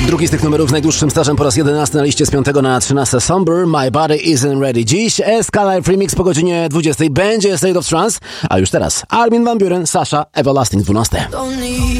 Drugi z tych numerów z najdłuższym stażem po raz 11 na liście z 5 na 13. Somber, My Body Isn't Ready. Dziś SK Live Remix po godzinie 20 będzie State of Trance, a już teraz Armin van Buuren, Sasha, Everlasting 12.